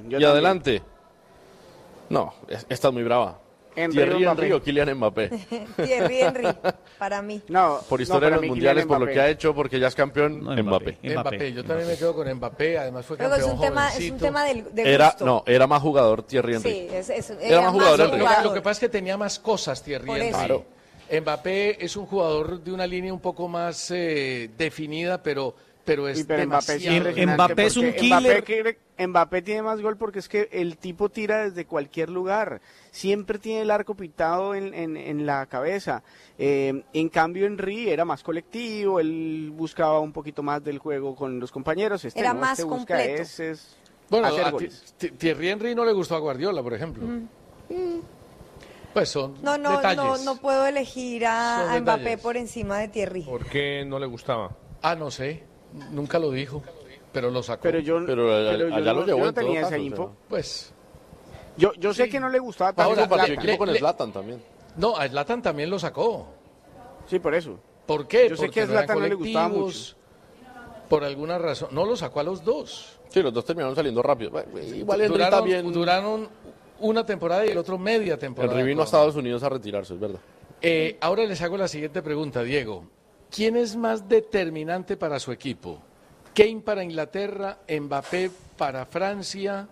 Yo Y también. adelante. No, esta es muy brava. Thierry Henry o Kylian Mbappé. Thierry Henry, para mí. No, Por historia de los mundiales, por lo que ha hecho, porque ya es campeón, No, Mbappé. Mbappé. Yo también me quedo con Mbappé, además fue Luego es campeón un tema jovencito. de gusto. Era más jugador Thierry Henry. Sí, Era más jugador Henry. Lo que pasa es que tenía más cosas Thierry Por Henry. eso. Claro. Mbappé es un jugador de una línea un poco más definida, pero es Pero Mbappé, demasiado. Mbappé es un porque killer. Mbappé tiene más gol porque es que el tipo tira desde cualquier lugar. Siempre tiene el arco pintado en la cabeza. En cambio, Henry era más colectivo, él buscaba un poquito más del juego con los compañeros. Era no, más busca completo. Bueno, hacer a goles. Thierry Henry no le gustó a Guardiola, por ejemplo. Pues son detalles. No puedo elegir a Son Mbappé detalles. por encima de Thierry. ¿Por qué no le gustaba? No sé, nunca lo dijo, pero lo sacó. Pero yo, Pero allá lo llevó yo no en todo tenía esa caso, info. o sea. Pues, Yo sé que no le gustaba tanto. Ahora, Compartió Zlatan. equipo con Zlatan también. no, a Zlatan también lo sacó. Sí, por eso. ¿Por qué? Yo sé Porque que a no eran Zlatan no le gustaba colectivos, por alguna razón. No lo sacó a los dos. Sí, los dos terminaron saliendo rápido. Bueno, igual Henry también. Duraron una temporada y el otro media temporada. Henry vino a Estados Unidos a retirarse, es verdad. Ahora les hago la siguiente pregunta, Diego. ¿Quién es más determinante para su equipo? Kane para Inglaterra, Mbappé para Francia,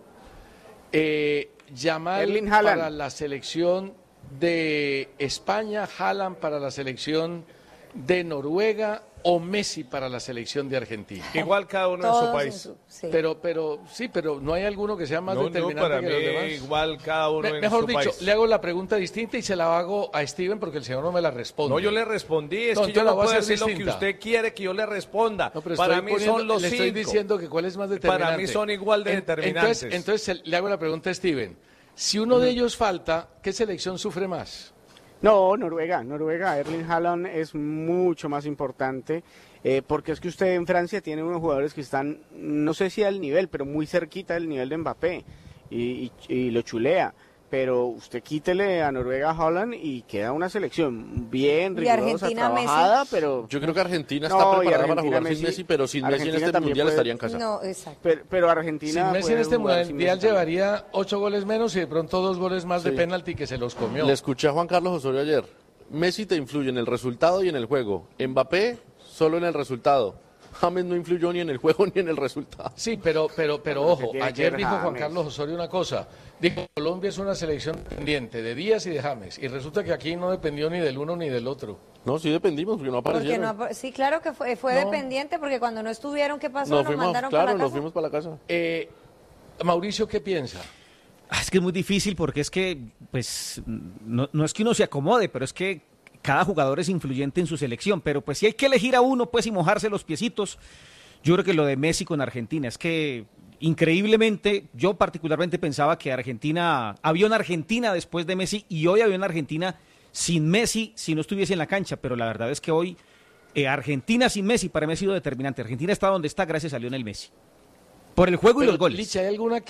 Yamal Erling Haaland. para la selección de España, Haaland para la selección de Noruega o Messi para la selección de Argentina. Igual cada uno en Todos su país. sí. Pero no hay alguno que sea más determinante para que mí los demás. igual cada uno en Mejor su dicho, país. le hago la pregunta distinta y se la hago a Steven porque el señor no me la responde. No, yo le respondí, es No, que yo yo la no voy a puedo hacer decir lo que distinta. usted quiere que yo le responda. No, pero Para estoy mí son los le estoy 5. diciendo que cuál es más determinante. Para mí son igual de determinantes. Entonces le hago la pregunta a Steven. Si uno de ellos falta, ¿qué selección sufre más? No, Noruega. Erling Haaland es mucho más importante porque es que usted en Francia tiene unos jugadores que están, no sé si al nivel, pero muy cerquita del nivel de Mbappé y lo chulea. Pero usted quítele a Noruega a Haaland y queda una selección bien Y rigurosa, Argentina, trabajada, Messi. pero... Yo creo que Argentina No, está y preparada para Argentina, jugar sin Messi, pero sin Messi en Argentina este también mundial puede- estaría en casa. No, exacto. Pero Argentina... Sin Messi en puede este jugar sin mundial Messi también. llevaría 8 goles menos y de pronto 2 goles más de Sí. penalti que se los comió. Le escuché a Juan Carlos Osorio ayer. Messi te influye en el resultado y en el juego. Mbappé solo en el resultado. James no influyó ni en el juego ni en el resultado. Sí, pero ojo, tiene que ayer ver dijo Juan James. Carlos Osorio una cosa. Dijo, Colombia es una selección dependiente de Díaz y de James. Y resulta que aquí no dependió ni del uno ni del otro. No, sí dependimos porque no Porque aparecieron. sí, claro que fue No. dependiente porque cuando no estuvieron, ¿qué pasó? Nos Nos fuimos, mandaron claro, para la nos casa. fuimos para la casa. Mauricio, ¿qué piensa? Es que es muy difícil porque es que, pues, no es que uno se acomode, pero es que cada jugador es influyente en su selección. Pero pues si hay que elegir a uno, pues, y mojarse los piecitos, yo creo que lo de Messi con Argentina, es que increíblemente, yo particularmente pensaba que había una Argentina después de Messi y hoy había una Argentina sin Messi si no estuviese en la cancha, pero la verdad es que hoy Argentina sin Messi para mí ha sido determinante. Argentina está donde está gracias a Lionel Messi. Por el juego y Pero, los goles. Licha,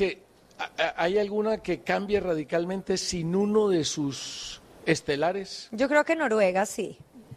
¿hay alguna que cambie radicalmente sin uno de sus estelares? Yo creo que Noruega sí.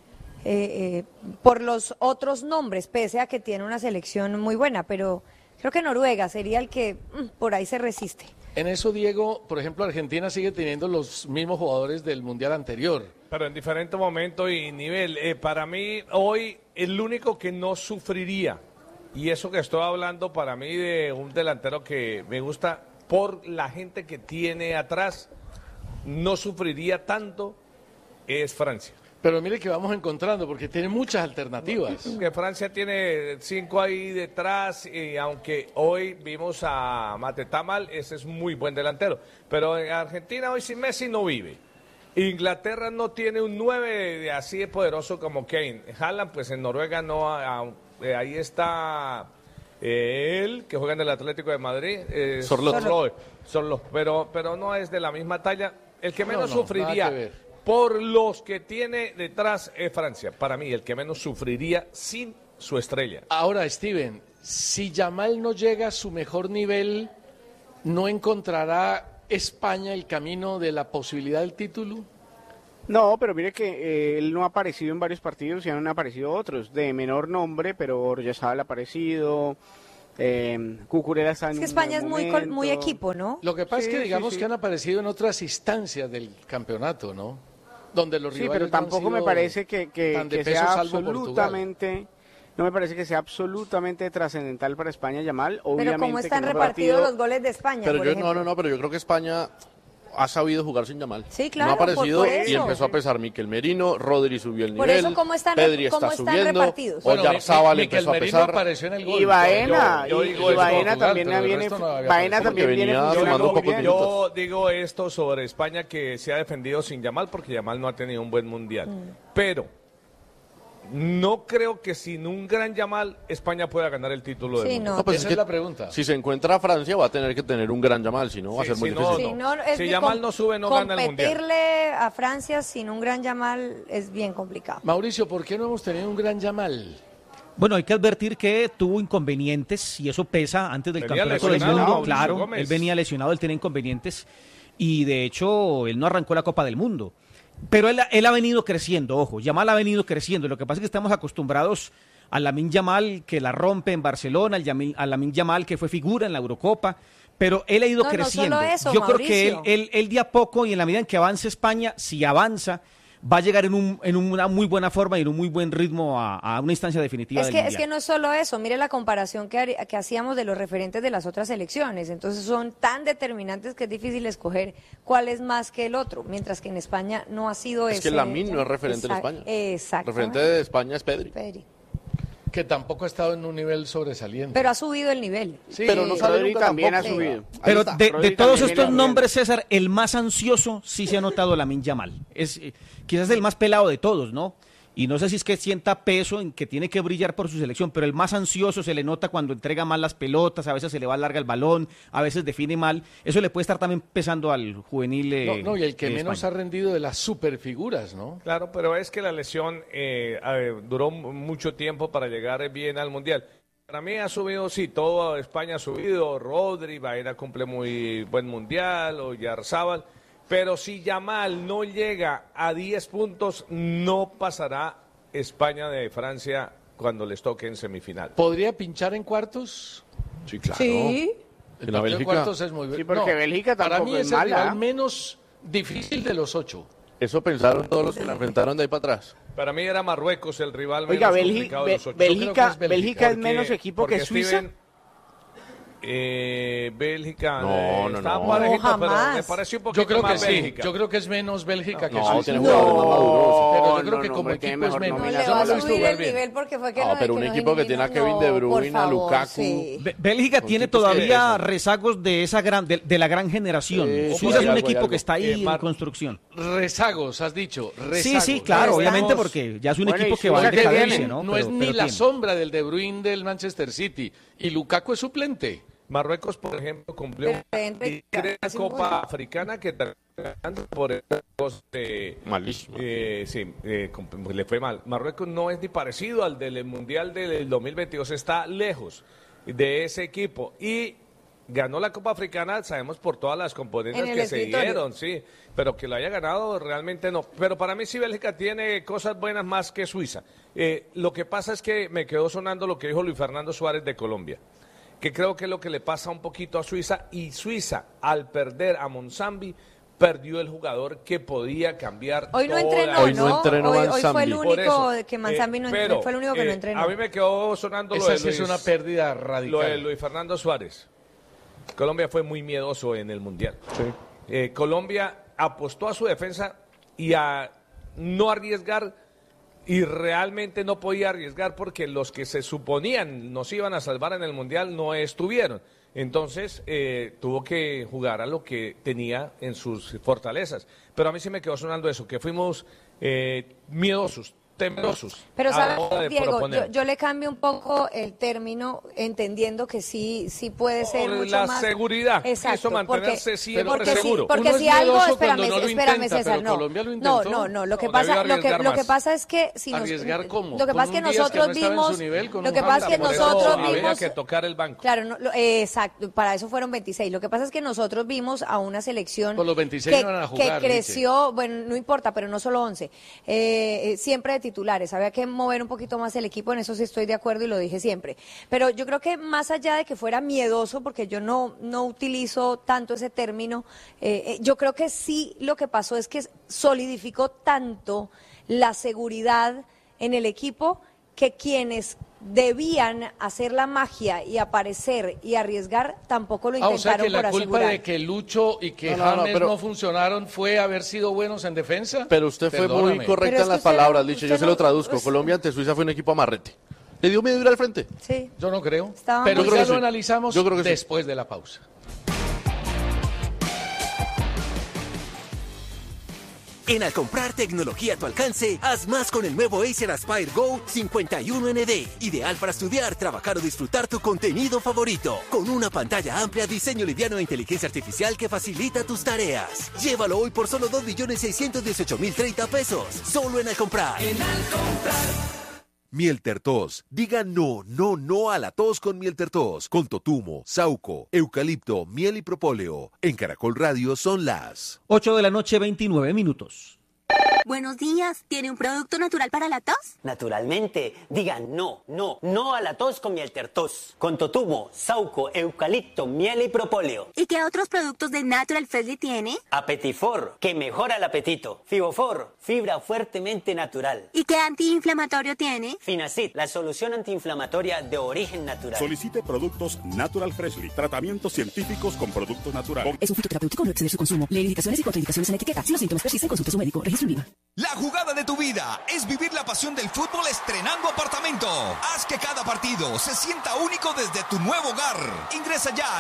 Por los otros nombres, pese a que tiene una selección muy buena, pero creo que Noruega sería el que por ahí se resiste. En eso, Diego, por ejemplo, Argentina sigue teniendo los mismos jugadores del Mundial anterior. Pero en diferente momento y nivel. Para mí, hoy, el único que no sufriría, y eso que estoy hablando para mí de un delantero que me gusta por la gente que tiene atrás, no sufriría tanto, es Francia. Pero mire que vamos encontrando, porque tiene muchas alternativas. Que Francia tiene 5 ahí detrás, y aunque hoy vimos a Matetamal, ese es muy buen delantero. Pero en Argentina hoy sin Messi no vive. Inglaterra no tiene un 9 de así de poderoso como Kane. Haaland, pues en Noruega no, ahí está él, que juega en el Atlético de Madrid. Sorloth, pero no es de la misma talla. El que menos No, sufriría nada que ver. por los que tiene detrás es Francia. Para mí, el que menos sufriría sin su estrella. Ahora, Steven, si Yamal no llega a su mejor nivel, ¿no encontrará España el camino de la posibilidad del título? No, pero mire que él no ha aparecido en varios partidos y han aparecido otros de menor nombre, pero Oyarzabal ha aparecido, Cucurella está en Es que un España es buen muy momento. equipo, ¿no? Lo que pasa es Sí, que sí, digamos sí. que han aparecido en otras instancias del campeonato, ¿no? Donde los Sí, rivales pero no han tampoco me sido parece que tan de peso, sea salvo Portugal. absolutamente, no me parece que sea absolutamente trascendental para España Yamal. Pero Obviamente ¿cómo que están en un repartidos partido- los goles de España, Pero por yo, ejemplo? no, pero yo creo que España ha sabido jugar sin Yamal. Sí, claro, No ha aparecido por y eso. empezó a pesar Miquel Merino, Rodri subió el Por nivel, eso, ¿cómo están Pedri cómo está están subiendo, repartidos? Oyarzábal Miquel empezó a Merino pesar. apareció en el gol. Y Baena, Yo y digo eso, Baena Portugal, también pero el viene, resto no había Baena aparecido. también Porque viene venía funcionando sumando muy pocos bien. minutos. Yo digo esto sobre España, que se ha defendido sin Yamal porque Yamal no ha tenido un buen mundial. Pero no creo que sin un gran Yamal España pueda ganar el título del Sí, mundo. no. No, pues Esa es es que la pregunta. si se encuentra Francia va a tener que tener un gran Yamal, si no va a Sí, ser muy si difícil. Sí, no, es Si que Yamal no sube, no gana el Mundial. competirle a Francia sin un gran Yamal es bien complicado. Mauricio, ¿por qué no hemos tenido un gran Yamal? Bueno, hay que advertir que tuvo inconvenientes y eso pesa antes del Venía campeonato del lesionado, mundo. Mauricio Claro, Gómez. él venía lesionado, él tenía inconvenientes y de hecho él no arrancó la Copa del Mundo. Pero él ha venido creciendo, ojo, Yamal ha venido creciendo. Lo que pasa es que estamos acostumbrados a Lamine Yamal que la rompe en Barcelona, a Lamine Yamal que fue figura en la Eurocopa, pero él ha ido No, no creciendo. solo eso, Yo creo que Mauricio. él de a poco y en la medida en que avance España, si avanza, va a llegar en una muy buena forma y en un muy buen ritmo a una instancia definitiva Es del que, Mundial. es que no es solo eso, mire la comparación que hacíamos de los referentes de las otras selecciones, entonces son tan determinantes que es difícil escoger cuál es más que el otro, mientras que en España no ha sido Es ese. que Lamine no es referente en España. Exacto. Referente de España es Pedri. Que tampoco ha estado en un nivel sobresaliente. Pero ha subido el nivel. Sí, pero no sale Rodri nunca también tampoco. ha subido. Ahí Pero está. de Rodri todos también estos viene nombres, César, el más ansioso sí se ha notado Lamine Yamal. Es quizás el más pelado de todos, ¿no? Y no sé si es que sienta peso en que tiene que brillar por su selección, pero el más ansioso se le nota cuando entrega mal las pelotas, a veces se le va larga el balón, a veces define mal. Eso le puede estar también pesando al juvenil. No, y el que de menos España. ha rendido de las superfiguras, ¿no? Claro, pero es que la lesión duró mucho tiempo para llegar bien al Mundial. Para mí ha subido, sí, toda España ha subido, Rodri, Baena cumple muy buen Mundial, Oyarzábal, pero si Yamal no llega a 10 puntos, no pasará España de Francia cuando les toque en semifinal. ¿Podría pinchar en cuartos? Sí, claro. Sí. En la partido Bélgica. cuartos es muy Sí, porque Bélgica para tampoco mí es es el mala. rival menos difícil de los 8. Eso pensaron todos los que la enfrentaron de ahí para atrás. Para mí era Marruecos el rival Oiga, menos Bélgica, complicado de los 8. Bélgica es menos equipo que Suiza. Bélgica No, estaba no. parejito, No, pero jamás. me pareció un poquito Yo creo que más sí. Bélgica. Yo creo que es menos Bélgica que No, Suiza. tiene jugadores más maduros. Pero yo creo No, que no, como hombre, tiene equipo es mejor menos. No nómina. le Yo va no a lo he visto subir jugar el bien. nivel porque fue que No, lo de pero un que equipo que tiene a Kevin De por Bruyne, a favor, Lukaku. sí. Bélgica tiene tipos que todavía eso. rezagos de esa de la gran generación. Sí, Suiza es hay un algo, hay equipo algo. que está ahí en Mar- construcción. Rezagos, has dicho. Sí, Rezagos. sí, claro, Pero obviamente estamos- porque ya es un Bueno, equipo y que va en Suiza que decadencia, viene, ¿no? No es Pero ni la tiene. sombra del De Bruyne del Manchester City. Y Lukaku es suplente. Marruecos, por ejemplo, cumplió Pero y cree la casi Copa muy- Africana que terminando por el coste. Malísimo. Le fue mal. Marruecos no es ni parecido al del Mundial del 2022, está lejos de ese equipo. Y ganó la Copa Africana, sabemos por todas las componentes En el que se escritorio. dieron, sí, pero que lo haya ganado realmente no. Pero para mí sí Bélgica tiene cosas buenas más que Suiza. Lo que pasa es que me quedó sonando lo que dijo Luis Fernando Suárez de Colombia, que creo que es lo que le pasa un poquito a Suiza, y Suiza al perder a Monsambi perdió el jugador que podía cambiar Hoy no toda entrenó, Hoy no ¿no? entrenó Hoy fue Manzambi. el Por único eso, que Manzambi no pero, entrenó, fue el único que no entrenó. A mí me quedó sonando lo Esa de sí es Luis, una pérdida lo de radical. Luis Fernando Suárez. Colombia fue muy miedoso en el Mundial. Colombia apostó a su defensa y a no arriesgar, y realmente no podía arriesgar porque los que se suponían nos iban a salvar en el Mundial no estuvieron. Entonces tuvo que jugar a lo que tenía en sus fortalezas. Pero a mí sí me quedó sonando eso, que fuimos miedosos, temerosos. Pero a la hora sabes, de Diego, proponer. yo le cambio un poco el término, entendiendo que sí puede ser Por mucho la más. seguridad, Exacto, quiso mantenerse siempre porque seguro. porque Uno es si algo, miedoso espérame, cuando no lo espérame, intenta, César, pero no, Colombia lo no, intentó. no, lo que No, pasa, debió lo que arriesgar pasa es que si nos, ¿Arriesgar cómo? lo que ¿Con pasa es un que Díaz que nosotros no estaba en su vimos, nivel, con lo un que pasa es que Por eso nosotros había vimos, que tocar el banco. claro, exacto, para eso fueron 26. Lo que pasa es que nosotros vimos a una selección Pues los 26 que, no van a jugar, que creció, bueno, no importa, pero no solo 11. Siempre titulares, había que mover un poquito más el equipo, en eso sí estoy de acuerdo y lo dije siempre. Pero yo creo que más allá de que fuera miedoso, porque yo no utilizo tanto ese término, yo creo que sí lo que pasó es que solidificó tanto la seguridad en el equipo que quienes debían hacer la magia y aparecer y arriesgar tampoco lo intentaron. O sea que la por culpa asegurar. de que Lucho y que No, James pero- no funcionaron fue haber sido buenos en defensa. Pero usted fue Perdóname. muy correcta Pero es en que las usted no- palabras, Licha. Yo usted se lo no- traduzco. pues- Colombia ante Suiza fue un equipo amarrete. Le dio miedo ir al frente. Sí. Yo no creo. Estaba Pero muy- Yo creo ya que lo sí. analizamos Yo creo que sí. después de la pausa. En al comprar tecnología a tu alcance, haz más con el nuevo Acer Aspire Go 51ND. Ideal para estudiar, trabajar o disfrutar tu contenido favorito. Con una pantalla amplia, diseño liviano e inteligencia artificial que facilita tus tareas. Llévalo hoy por solo 2.618.030 pesos. Solo en al comprar. Miel Tertos. Diga no, no, no a la tos con Miel Tertos. Con totumo, sauco, eucalipto, miel y propóleo. En Caracol Radio son las 8 de la noche, 29 minutos. Buenos días, ¿tiene un producto natural para la tos? Naturalmente, digan no, no, no a la tos con Miel Tertos. Con totumo, sauco, eucalipto, miel y propóleo. ¿Y qué otros productos de Natural Freshly tiene? Apetifor, que mejora el apetito. Fibofor, fibra fuertemente natural. ¿Y qué antiinflamatorio tiene? Finacid, la solución antiinflamatoria de origen natural. Solicite productos Natural Freshly, tratamientos científicos con productos naturales. Es un fitoterapéutico, no exceder su consumo. Lee indicaciones y contraindicaciones en etiqueta. Si los síntomas persisten, consulte a su médico. Registro en Lima. La jugada de tu vida es vivir la pasión del fútbol estrenando apartamento. Haz que cada partido se sienta único desde tu nuevo hogar. Ingresa ya a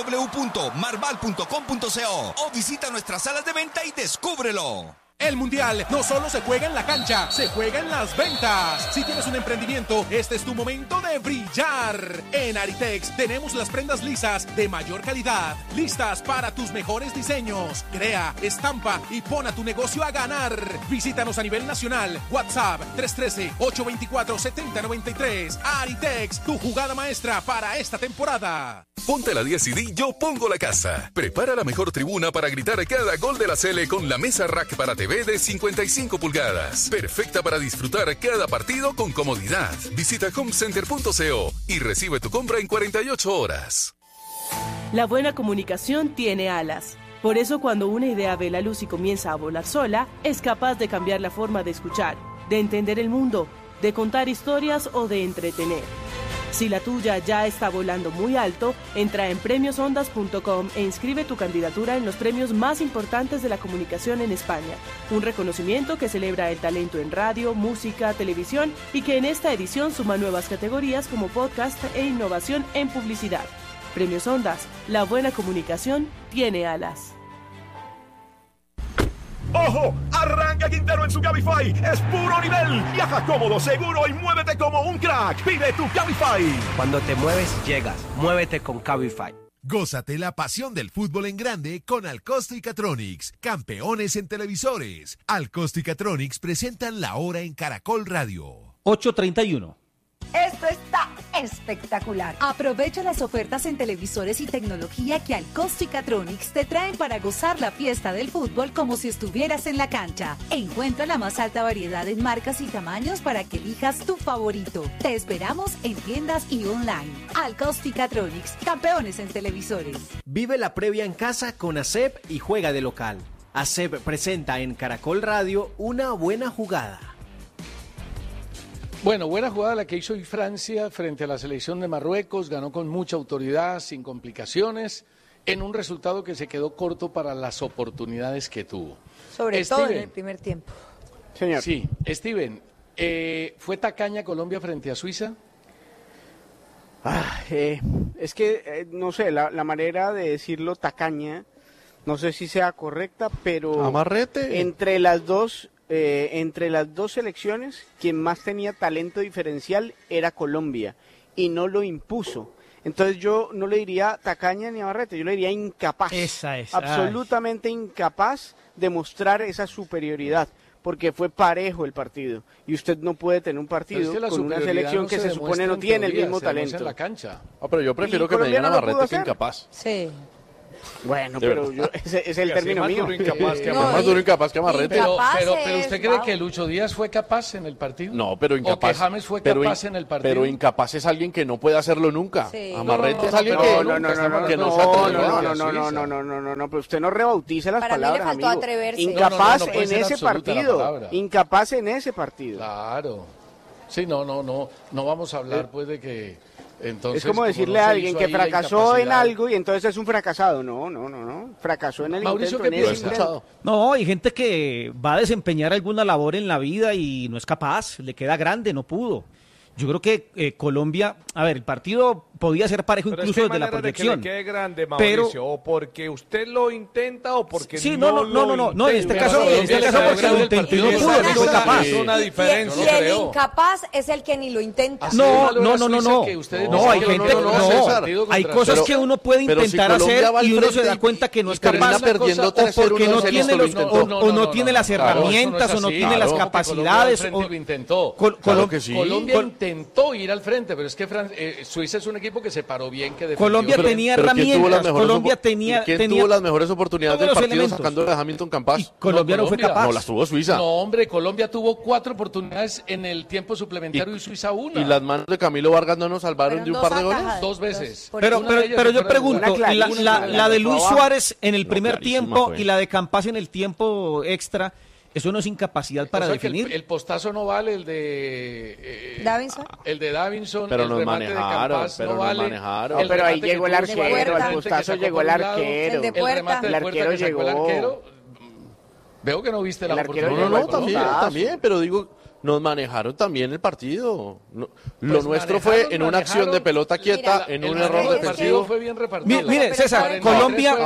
www.marval.com.co o visita nuestras salas de venta y descúbrelo. El Mundial no solo se juega en la cancha, se juega en las ventas. Si tienes un emprendimiento, este es tu momento de brillar. En Aritex tenemos las prendas lisas de mayor calidad, listas para tus mejores diseños. Crea, estampa y pon a tu negocio a ganar. Visítanos a nivel nacional. WhatsApp 313-824-7093. Aritex, tu jugada maestra para esta temporada. Ponte la 10 y di yo pongo la casa. Prepara la mejor tribuna para gritar cada gol de la Sele con la mesa rack para TV de 55 pulgadas. Perfecta para disfrutar cada partido con comodidad. Visita homecenter.co y recibe tu compra en 48 horas. La buena comunicación tiene alas. Por eso cuando una idea ve la luz y comienza a volar sola, es capaz de cambiar la forma de escuchar, de entender el mundo, de contar historias o de entretener. Si la tuya ya está volando muy alto, entra en premiosondas.com e inscribe tu candidatura en los premios más importantes de la comunicación en España. Un reconocimiento que celebra el talento en radio, música, televisión y que en esta edición suma nuevas categorías como podcast e innovación en publicidad. Premios Ondas, la buena comunicación tiene alas. ¡Ojo! Arranca Quintero en su Cabify. Es puro nivel. Viaja cómodo, seguro y muévete como un crack. Pide tu Cabify. Cuando te mueves, llegas. Muévete con Cabify. Gózate la pasión del fútbol en grande con Alcosto y Catronics, campeones en televisores. Alcosto y Catronics presentan la hora en Caracol Radio. 8:31. Esto está espectacular. Aprovecha las ofertas en televisores y tecnología que Alcosto y Catronics te traen para gozar la fiesta del fútbol como si estuvieras en la cancha. Encuentra la más alta variedad en marcas y tamaños para que elijas tu favorito. Te esperamos en tiendas y online. Alcosto y Catronics, campeones en televisores. Vive la previa en casa con ASEP y juega de local. ASEP presenta en Caracol Radio una buena jugada. Bueno, buena jugada la que hizo hoy Francia frente a la selección de Marruecos, ganó con mucha autoridad, sin complicaciones, en un resultado que se quedó corto para las oportunidades que tuvo. Sobre todo en el primer tiempo. Señor. Sí, Steven, ¿fue tacaña Colombia frente a Suiza? Es que, no sé, la manera de decirlo tacaña, no sé si sea correcta, pero Amarrete. entre las dos selecciones, quien más tenía talento diferencial era Colombia y no lo impuso. Entonces yo no le diría tacaña ni amarrete, yo le diría incapaz. Esa es. Absolutamente incapaz de mostrar esa superioridad, porque fue parejo el partido. Y usted no puede tener un partido con una selección que se supone no tiene el mismo talento. En la cancha. Pero yo prefiero Y que me digan Colombia no lo pudo amarrete que hacer. incapaz. Sí. Bueno, pero ese es el término más mío. duro incapaz que Más duro incapaz que Amarrete. Pero ¿usted cree que Lucho Díaz fue capaz en el partido? No, pero incapaz. ¿O que James fue capaz en el partido? Pero incapaz es alguien que no puede hacerlo nunca. Sí. Amarrete es alguien que no se atreve. No, pero usted no rebautice las Para mí le palabras, faltó amigo. atreverse. Incapaz No puede en ser ese absoluta la partido. palabra. Incapaz en ese partido. Claro. Sí, no vamos a hablar pues de que entonces... Es como decirle a alguien que fracasó en algo y entonces es un fracasado. No. Fracasó en el Mauricio, intento. ¿qué piensa? No, hay gente que va a desempeñar alguna labor en la vida y no es capaz, le queda grande, no pudo. Yo creo que Colombia, a ver, el partido podía ser parejo pero incluso es que desde la proyección. De que le quede grande, Mauricio, pero o porque usted lo intenta o porque sí, no en este caso porque lo intentó y no pudo, no fue capaz. Es una diferencia. Y el incapaz es el que ni lo intenta. No, hay gente, hay cosas que uno puede intentar hacer y uno se da cuenta que no es capaz perdiendo o porque no tiene las herramientas o no tiene las capacidades. Colombia intentó ir al frente, pero es que Suiza es un equipo que se paró bien, que defendió. Colombia tenía herramientas, Colombia tenía tuvo las mejores oportunidades del partido sacando a Hamilton Campas. Y Colombia no fue capaz. No, las tuvo Suiza. No, hombre, Colombia tuvo 4 oportunidades en el tiempo suplementario y Suiza 1. ¿Y las manos de Camilo Vargas no nos salvaron de un par de goles? 2 veces. Pero yo pregunto, la de Luis Suárez en el primer tiempo y la de Campas en el tiempo extra, ¿eso no es incapacidad para definir? El postazo no vale, el de Davinson. Pero el nos remate manejaron, de Campas pero no vale. Manejaron. Pero ahí llegó el arquero, al postazo llegó el arquero. El arquero llegó. Veo que no viste la oportunidad. No, también, pero digo, nos manejaron también el partido. Lo nuestro fue en una acción de pelota quieta, en un error defensivo. Fue bien repartido. Mire, César, Colombia,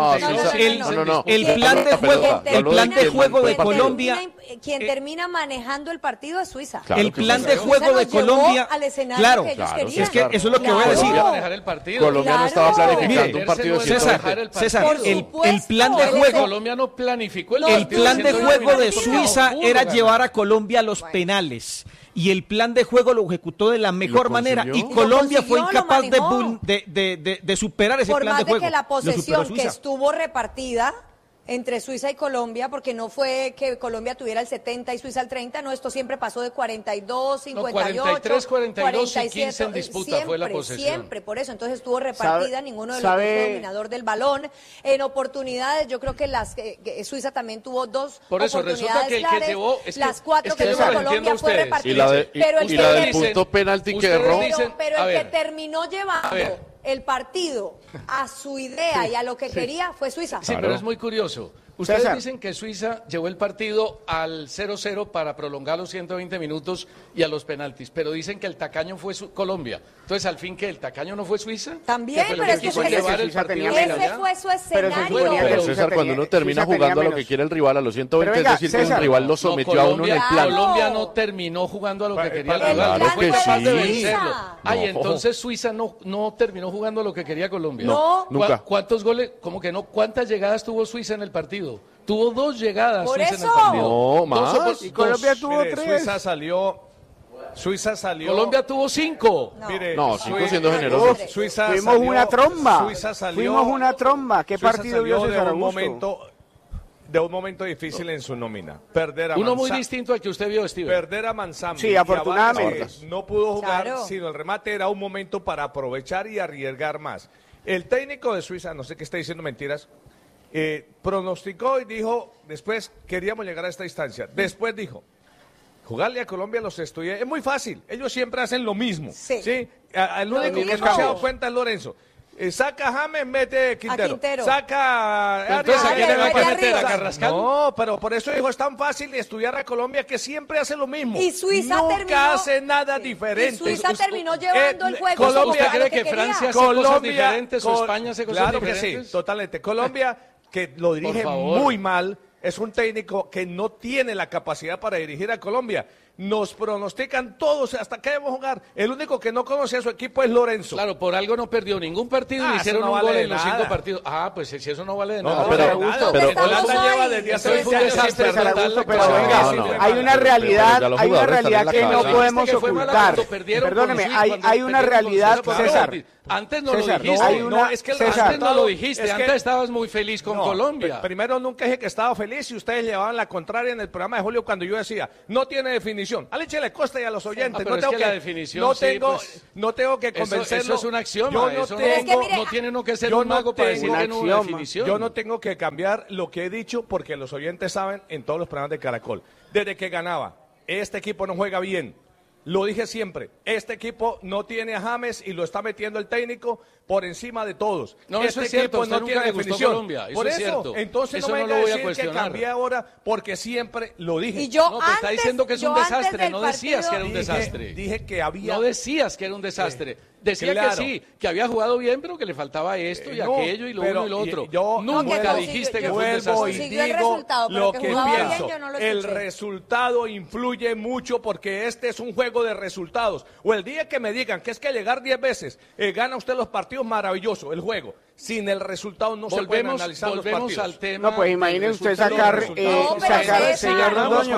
el plan de juego de Colombia... Quien termina manejando el partido es Suiza. El plan de juego de Colombia, claro, es que eso es lo que voy a decir. Colombia no estaba planificando un partido de César, el plan de juego, Colombia no planificó el plan de juego de Suiza era llevar a Colombia a los penales. Y el plan de juego lo ejecutó de la mejor manera. Y Colombia fue incapaz de superar ese plan de juego. Por más de que la posesión que estuvo repartida entre Suiza y Colombia, porque no fue que Colombia tuviera el 70 y Suiza el 30, no, esto siempre pasó de 42, 58, 43, 42 47, y 15 en disputa siempre, fue la posesión. Siempre, por eso, entonces estuvo repartida, ninguno de los dos dominador del balón. En oportunidades, yo creo que Suiza también tuvo 2 por eso, oportunidades que claras, llevó, las 4 que tuvo Colombia fue repartida. Y la del punto penalti que erró. Pero el que terminó llevando el partido a su idea y a lo que quería fue Suiza. Sí, pero es muy curioso. Ustedes dicen que Suiza llevó el partido al 0-0 para prolongar los 120 minutos y a los penaltis, pero dicen que el tacaño fue Colombia. Entonces, al fin, ¿que el tacaño no fue Suiza? También, pero es que ese fue su escenario. Pero César, cuando uno termina jugando a lo que quiere el rival a los 120, es decir, que el rival lo sometió a uno en el plan. Colombia no terminó jugando a lo que quería el rival. Claro que sí. Ay, entonces Suiza no terminó jugando a lo que quería Colombia. No. Nunca. ¿Cuántos goles? ¿Cómo que no? ¿Cuántas llegadas tuvo Suiza en el partido? Tuvo 2 llegadas Por Suiza eso. en el partido. No, más. Y Colombia tuvo 3. Suiza salió. Colombia tuvo 5. No, 5 siendo generosos. Fuimos una tromba. Suiza salió. Fuimos una tromba. ¿Qué partido vio César Augusto? De un momento difícil en su nómina. Perder a Uno muy distinto al que usted vio, Steven. Perder a Manzambi. Sí, afortunadamente. No pudo jugar, sino el remate era un momento para aprovechar y arriesgar más. El técnico de Suiza, no sé qué está diciendo mentiras, pronosticó y dijo, después queríamos llegar a esta instancia. Después dijo, jugarle a Colombia los estudiantes es muy fácil. Ellos siempre hacen lo mismo. Sí. El único que no se ha dado cuenta es Lorenzo. Saca a James, mete Quintero. Saca a Entonces, ¿a quién le va a meter? ¿A Carrascal? No, pero por eso dijo, es tan fácil estudiar a Colombia que siempre hace lo mismo. Y Suiza nunca hace nada diferente. Y Suiza terminó llevando el juego. ¿Colombia cree que Francia hace cosas diferentes o España hace cosas diferentes? Claro que sí, totalmente. Colombia, que lo dirige muy mal, es un técnico que no tiene la capacidad para dirigir a Colombia. nos pronostican todos hasta que debemos jugar. El único que no conoce a su equipo es Lorenzo. Claro, por algo no perdió ningún partido y hicieron un gol en los 5 partidos. Pues si eso no vale de nada. Pero Holanda lleva desde hace 20 años sin perder. Pero venga, hay una realidad que no podemos ocultar. Perdóneme, hay una realidad, César. Antes no lo dijiste. Antes no lo dijiste. Antes estabas muy feliz con Colombia. Primero nunca dije que estaba feliz y ustedes llevaban la contraria en el programa de Julio cuando yo decía, no tiene definición. A Leche le Costa y a los oyentes. No tengo que la definición. No tengo que convencerlo. Eso es un axioma. No tiene que ser un mago para decir que no hubo definición. Yo no tengo que cambiar lo que he dicho porque los oyentes saben en todos los programas de Caracol. Desde que ganaba, este equipo no juega bien. Lo dije siempre, este equipo no tiene a James y lo está metiendo el técnico por encima de todos. No, este eso es cierto, equipo no tiene definición. Colombia, por es eso, cierto. Entonces eso no me lo voy a decir cuestionar. Que cambié ahora porque siempre lo dije. Y yo te está diciendo que es un desastre, no decías que era un desastre. Dije que había... No decías que era un desastre. Decía que sí, que había jugado bien, pero que le faltaba esto y aquello y lo uno y lo otro. Nunca dijiste que fue un desastre. Y digo lo que pienso. El resultado influye mucho porque este es un juego de resultados. O el día que me digan que es que llegar 10 veces gana usted los partidos, maravilloso el juego. Sin el resultado no se pueden analizar los partidos. Al tema. No, pues imagine usted sacar señor Londoño.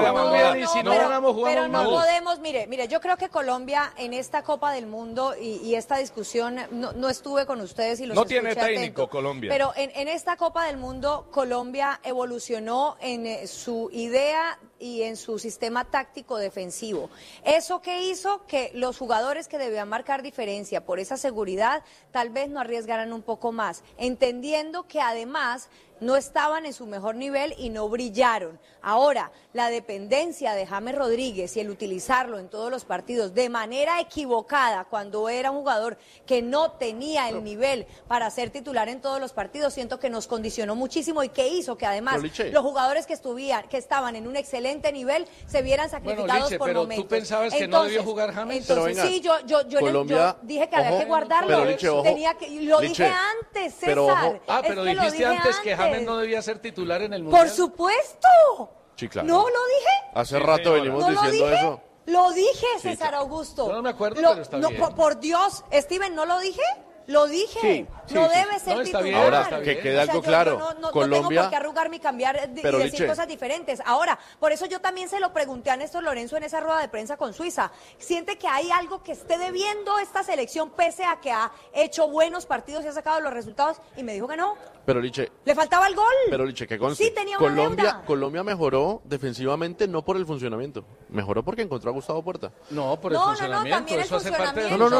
Pero no podemos, mire, yo creo que Colombia en esta Copa del Mundo y esta discusión, no estuve con ustedes y los no tiene técnico atento, Colombia. Pero en esta Copa del Mundo Colombia evolucionó en su idea y en su sistema táctico defensivo. ¿Eso qué hizo? Que los jugadores que debían marcar diferencia por esa seguridad tal vez no arriesgaran un poco más, entendiendo que además no estaban en su mejor nivel y no brillaron. Ahora, la dependencia de James Rodríguez y el utilizarlo en todos los partidos de manera equivocada cuando era un jugador que no tenía el nivel para ser titular en todos los partidos, siento que nos condicionó muchísimo y que hizo que además los jugadores que estaban en un excelente nivel se vieran sacrificados por pero momentos. ¿Tú pensabas que no debió jugar James? Entonces, sí, yo dije que había que guardarlo. Lo dije antes, César. Pero dijiste antes que James no debía ser titular en el Mundial. ¡Por supuesto! Sí, claro. ¿No lo dije? Hace rato venimos diciendo eso. Lo dije, César Augusto. Yo no me acuerdo, pero está bien. Por Dios, Steven, ¿no lo dije? Lo dije, no debe ser titular. Ahora, que quede algo claro, Colombia... No tengo por qué arrugarme y cambiar y decir cosas diferentes. Ahora, por eso yo también se lo pregunté a Néstor Lorenzo en esa rueda de prensa con Suiza. ¿Siente que hay algo que esté debiendo esta selección pese a que ha hecho buenos partidos y ha sacado los resultados? Y me dijo que no. Pero Liche... ¿Le faltaba el gol? Pero Liche, que conste. Sí, tenía una deuda. Colombia mejoró defensivamente no por el funcionamiento. Mejoró porque encontró a Gustavo Puerta. No, por el funcionamiento. Eso hace parte del No.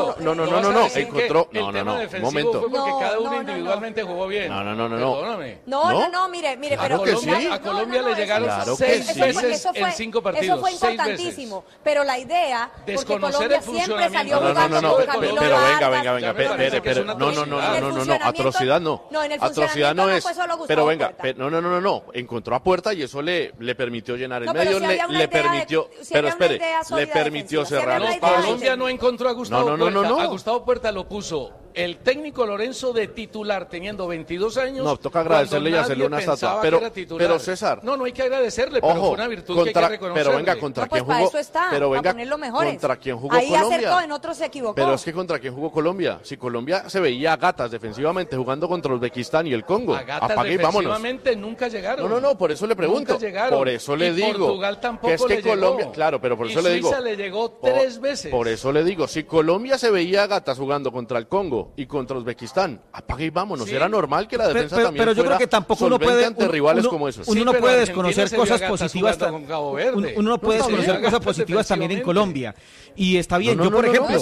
Encontró... Un momento. Fue porque cada uno individualmente jugó bien. No. Perdóname. No, mire, claro pero a Colombia le llegaron 6 veces en 5 partidos. Eso fue importantísimo. Pero la idea, porque Colombia siempre salió jugando con Camilo Vargas. Venga. No, atrocidad no. No, en el atrocidad no es. Pero venga, Puerta. No. Encontró a Puerta y eso le permitió llenar el medio, le permitió. Pero espere, le permitió cerrar los pasos. Colombia no encontró a Gustavo Puerta. A Gustavo Puerta lo puso el técnico Lorenzo de titular teniendo 22 años. No, toca agradecerle y hacerle una estatua. Pero César. No hay que agradecerle, pero fue una virtud que hay que reconocerle. Pero venga, ¿contra quién jugó? Eso está, ¿contra quién jugó ahí Colombia? Acertó, en otros se equivocó. Pero es que ¿contra quién jugó Colombia? Si Colombia se veía a gatas defensivamente jugando contra Uzbekistán y el Congo. A gatas defensivamente nunca llegaron. No, por eso le pregunto. Nunca llegaron. Por eso le digo. Portugal tampoco que es que le Colombia, llegó. claro, pero por eso le digo. Suiza le llegó 3 veces. Por eso le digo, si Colombia se veía a gatas jugando contra el Congo y contra Uzbekistán, apague y vámonos. Sí. Era normal que la defensa también pero yo creo que tampoco uno puede ante rivales como esos. Uno no puede desconocer cosas positivas. Uno no puede desconocer cosas positivas también en Colombia. Y está bien. Yo, por ejemplo,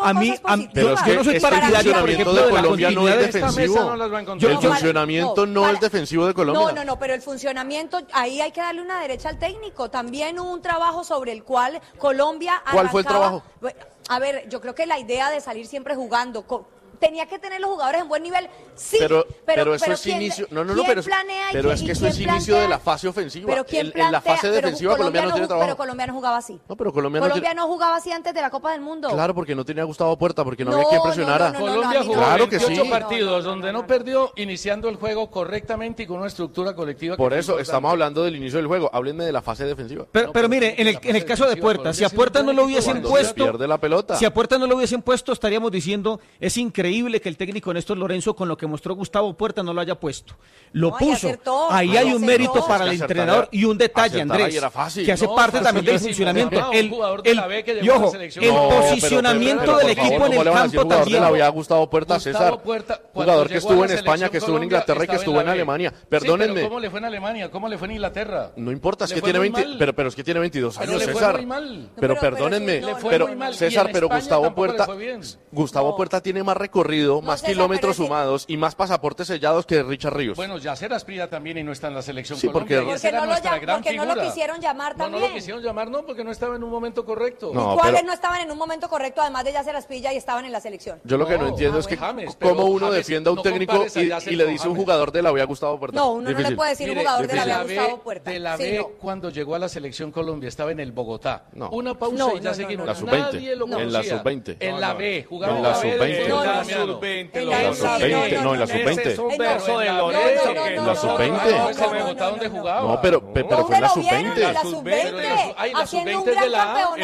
yo no soy partidario, por ejemplo, de Colombia no es defensivo. El funcionamiento no es defensivo de Colombia. No, pero el funcionamiento, ahí hay que darle una derecha al técnico. También hubo un trabajo sobre el cual Colombia arrancaba. ¿Cuál fue el trabajo? A ver, yo creo que la idea de salir siempre jugando tenía que tener los jugadores en buen nivel, sí, pero eso es ¿quién, inicio. No, ¿quién planea pero es que eso es inicio de la fase ofensiva. Pero ¿quién en la fase defensiva Colombia no tiene trabajo. Pero Colombia no jugaba así. No, pero Colombia no jugaba así antes de la Copa del Mundo. Claro, porque no tenía a Gustavo Puerta, porque no había quien presionara. Colombia jugó claro 28 partidos donde no perdió, iniciando el juego correctamente y con una estructura colectiva. Por eso estamos hablando del inicio del juego. Háblenme de la fase defensiva. Pero mire, en el caso de Puerta, si a Puerta no lo hubiesen puesto, pierde la pelota. Si a Puerta no lo hubiesen puesto, estaríamos diciendo, es increíble que el técnico Néstor Lorenzo, con lo que mostró Gustavo Puerta, no lo haya puesto. Lo puso. Ahí hay un mérito para el entrenador y un detalle, Andrés, que hace parte también del funcionamiento. El posicionamiento del equipo en el campo también. Había Gustavo Puerta, César, jugador que estuvo en España, que estuvo en Inglaterra y que estuvo en Alemania. Perdónenme. Pero ¿cómo le fue en Alemania? ¿Cómo le fue en Inglaterra? No importa, es que tiene 22 años, César. Pero perdónenme, César, pero Gustavo Puerta tiene más recorrido, más kilómetros sumados y más pasaportes sellados que Richard Ríos. Bueno, Yacer Asprilla también y no está en la selección Colombia. Porque no lo quisieron llamar también. No lo quisieron llamar, no, porque no estaba en un momento correcto. ¿Y cuáles no estaban en un momento correcto, además de Yacer Asprilla, y estaban en la selección? Yo lo que no entiendo es que cómo uno defiende a un técnico y le dice un jugador de la B a Gustavo Puerta. No, uno no le puede decir un jugador de la B a Gustavo Puerta. De la B, cuando llegó a la selección Colombia, estaba en el Bogotá. Una pausa y ya seguimos. La sub-20. En la sub-20. En la B, jugaba en la sub-20. En la sub-20. No, en la sub-20. En la sub-20. ¿Dónde jugaba? No, pero fue en la sub-20. La sub-20. Haciendo un gran campeonato.